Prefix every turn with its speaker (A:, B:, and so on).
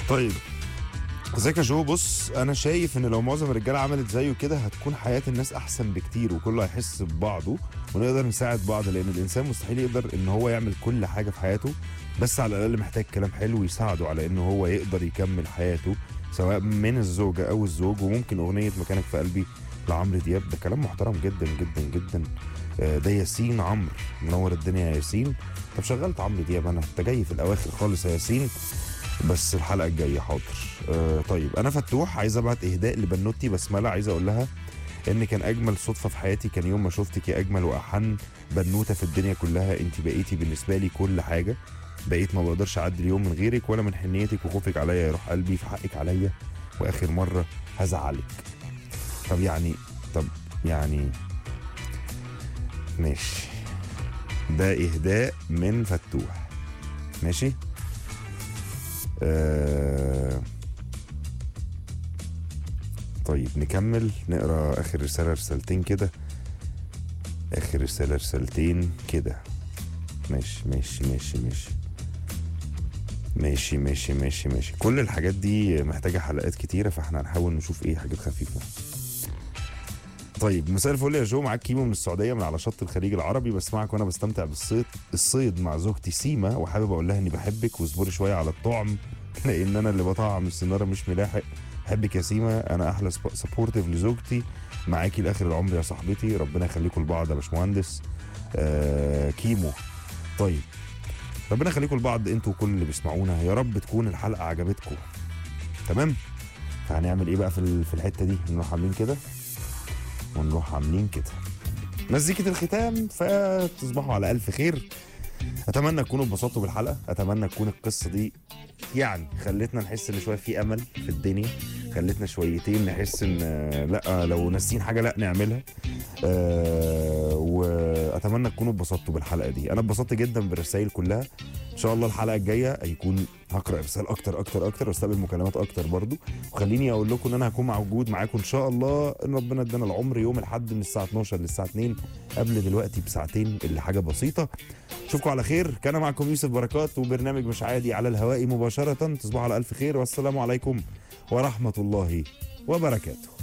A: طيب ازيك يا جو؟ بص انا شايف ان لو معظم الرجاله عملت زيه كده هتكون حياه الناس احسن بكتير، وكله هيحس ببعضه ونقدر نساعد بعض، لان الانسان مستحيل يقدر ان هو يعمل كل حاجه في حياته، بس على الاقل محتاج كلام حلو يساعده على ان هو يقدر يكمل حياته، سواء من الزوجه او الزوج. وممكن اغنيه مكانك في قلبي لعمرو دياب، ده كلام محترم جدا جدا جدا. ده ياسين عمرو، منور الدنيا يا ياسين. طب شغلت عمرو دياب انا، انت جاي في الاواخر خالص يا ياسين، بس الحلقه الجايه حاضر. طيب انا فتوح، عايز ابعت اهداء لبنوتي بسمله، عايز اقول لها ان كان اجمل صدفه في حياتي كان يوم ما شفتك يا اجمل واحن بنوته في الدنيا كلها، انت بقيتي بالنسبه لي كل حاجه، بقيت ما بقدرش اعدي اليوم من غيرك ولا من حنيتك وخوفك عليا يا روح قلبي، في حقك عليا واخر مره هزعلك. طب يعني طب يعني ماشي، ده اهداء من فتوح، ماشي. طيب نكمل نقرا اخر رساله رسالتين كده، اخر رساله رسالتين كده. ماشي ماشي ماشي ماشي ماشي ماشي ماشي ماشي. كل الحاجات دي محتاجه حلقات كتيره، فاحنا هنحاول نشوف ايه حاجات خفيفه. طيب مساء الفل يا جو، معاك كيمو من السعوديه من على شط الخليج العربي، بسمعك وانا بستمتع بالصيد مع زوجتي سيما، وحابب اقول لها اني بحبك واصبري شويه على الطعم لان انا اللي بطعم السناره مش ملاحق. بحبك يا سيما، انا احلى سبورتيف لزوجتي، معاكي لاخر العمر يا صاحبتي، ربنا يخليكم لبعض يا باشمهندس. كيمو. طيب ربنا يخليكم لبعض انتوا وكل اللي بيسمعونا، يا رب تكون الحلقه عجبتكم. تمام، فهنعمل ايه بقى في الحته دي؟ نروح عاملين كده ونروح عاملين كده مزيكة الختام، فتصبحوا على ألف خير. أتمنى تكونوا اتبسطتوا بالحلقة، أتمنى تكون القصة دي يعني خلتنا نحس إن شوية في أمل في الدنيا، خلتنا شويتين نحس إن لأ لو ناسين حاجة لأ نعملها. وأتمنى تكونوا اتبسطتوا بالحلقة دي، أنا اتبسطت جدا بالرسائل كلها. إن شاء الله الحلقة الجاية هيكون هقرأ رسائل أكتر أكتر أكتر واستقبل مكالمات أكتر برضو. وخليني أقول لكم إن أنا هكون موجود معاكم إن شاء الله إن ربنا ادانا العمر يوم الأحد من الساعة 12 للساعة 2 قبل دلوقتي بساعتين اللي حاجة بسيطة. اشوفكم على خير، كان معكم يوسف بركات وبرنامج مش عادي على الهواء مباشرة. تصبحوا على ألف خير والسلام عليكم ورحمة الله وبركاته.